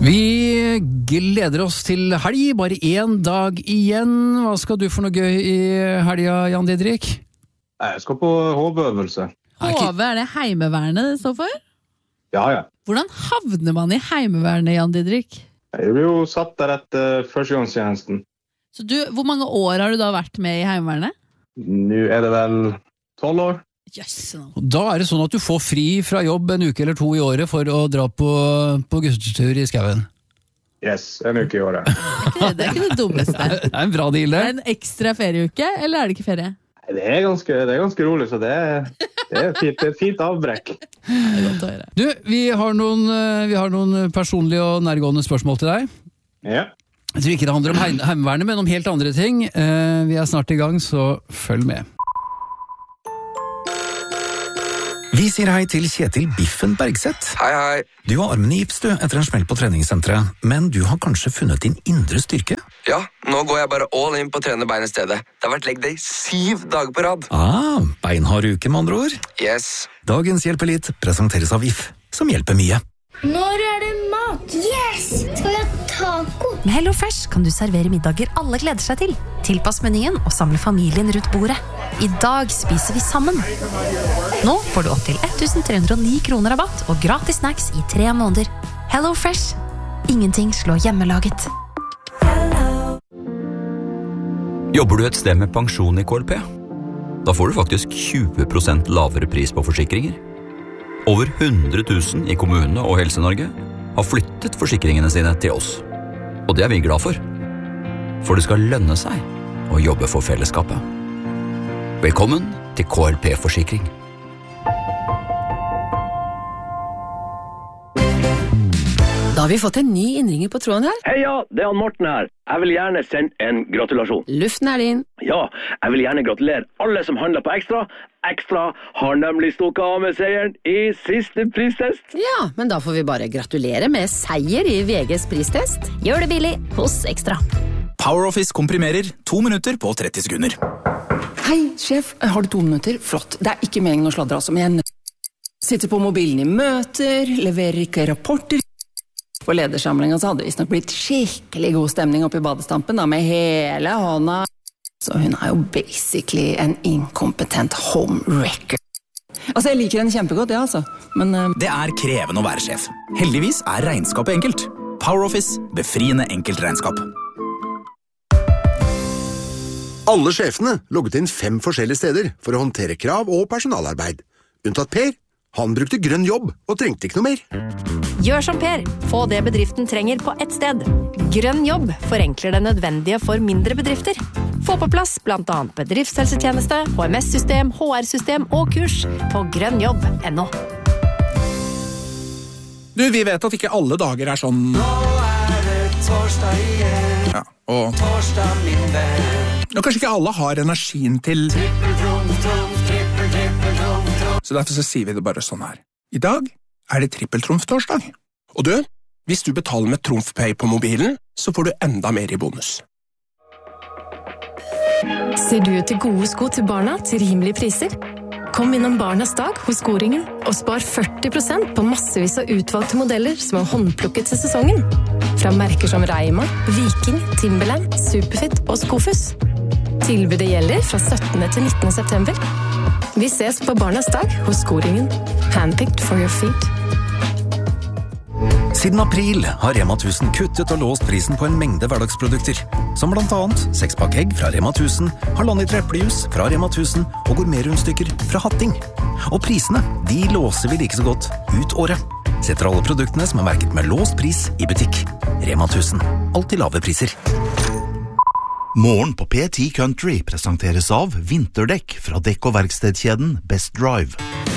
Vi gleder oss til helg, bare en dag igjen. Hva skal du for noe gøy i helga, Jan Didrik? Jeg skal på HV-øvelse. HV, er det Heimevernet det står for? Ja. Hvordan havner man i Heimevernet, Jan Didrik? Jeg ble jo satt der etter førstegangstjenesten. Så hvor mange år har du da vært med i Heimevernet? Nå er det vel 12 år. Yes. Da er det sånn at du får fri fra jobb en uke eller 2 i året for å dra på guttetur i skauen. Yes, en uke i året. Det er ikke det dummeste. Det er en bra deal, det. Er det en ekstra ferieuke, eller er det ikke ferie? Det er ganske rolig, så det er et fint avbrekk. Det er godt å høre. Du, vi har noen personlige og nærgående spørsmål til deg. Ja. Jeg tror ikke det handler om Heimevernet, men om helt andre ting. Vi er snart i gang, så følg med. Vi sier hei til Kjetil Biffen Bergseth. Hei. Du har armen i gips etter en smell på treningssenteret, men du har kanskje funnet din indre styrke? Ja, nå går jeg bare all in på å trene bein i stedet. Det har vært leg day 7 dager på rad. Beinhard uke med andre ord. Yes. Dagens Hjelper litt presenteres av VIF, som hjelper mye. Når er det mat? Yes! Skal vi ha taco? Med Hello Fresh kan du servere middager alle gleder seg til. Tilpass menyen og samle familien rundt bordet. I dag spiser vi sammen. Nå får du opp til 1309 kroner rabatt og gratis snacks i 3 måneder. Hello Fresh. Ingenting slår hjemmelaget. Jobber du et sted med pensjon i KLP? Da får du faktisk 20% lavere pris på forsikringer. Over 100 000 i kommunene og Helse-Norge har flyttet forsikringene sine til oss. Og det er vi glad for. For det skal lønne seg å jobbe for fellesskapet. Velkommen til KLP-forsikring. Da har vi fått en ny innringer på tråden her. Heia, det er han Morten her. Jeg vil gjerne sende en gratulasjon. Luften er din. Ja, jeg vil gjerne gratulere alle som handler på Ekstra. Ekstra har nemlig stukket av med seieren i siste pristest. Ja, men da får vi bare gratulere med seier i VGs pristest. Gjør det billig hos Ekstra. PowerOffice komprimerer 2 minutter på 30 sekunder. Hei, sjef. Har du 2 minutter? Flott. Det er ikke meningen å sladre, altså, men jeg sitter på mobilen i møter, leverer ikke rapporter. På ledersamlingen så hadde det visst nok blitt skikkelig god stemning oppe i badestampen da, med hele hånda. Så hun er jo basically en inkompetent homewrecker. Altså, jeg liker henne kjempegodt, ja, altså. Men Det er krevende å være sjef. Heldigvis er regnskapet enkelt. PowerOffice, befriende enkelt regnskap. Alle sjefene logget inn 5 forskjellige steder for å håndtere krav og personalarbeid. Unntatt Per. Han brukte grønn jobb og trengte ikke noe mer. Gjør som Per. Få det bedriften trenger på ett sted. Grønn jobb forenkler det nødvendige for mindre bedrifter. Få på plass blant annet bedriftshelsetjeneste, HMS-system, HR-system og kurs på grønnjobb.no. Du, vi vet at ikke alle dager er sånn. Nå er det torsdag igjen. Ja, og torsdag min venn. Og kanskje ikke alle har energien til Så derfor så sier vi det bare sånn her. I dag er det trippeltrumf-torsdag. Og du, hvis du betaler med TrumfPay på mobilen, så får du enda mer i bonus. Ser du etter gode sko til barna til rimelige priser? Kom innom Barnas dag hos Skoringen og spar 40% på massevis av utvalgte modeller som er håndplukket til sesongen. Fra merker som Reima, Viking, Timberland, Superfit og Skofus. Tilbudet gjelder fra 17. til 19. september. Vi ses på Barnas dag hos Skoringen. Handpicked for your feet. Siden april har Rema 1000 kuttet og låst prisen på en mengde hverdagsprodukter, som blant annet 6-pakk egg fra Rema 1000, 1,5 liter eplejus fra Rema 1000 og gourmetrundstykker fra Hatting. Og prisene, de låser vi like så godt ut året. Setter alle produktene som er merket med låst pris i butikk. Rema 1000. Alltid lave priser. Morgen på P10 Country presenteres av vinterdekk fra dekk- og verkstedkjeden Best Drive.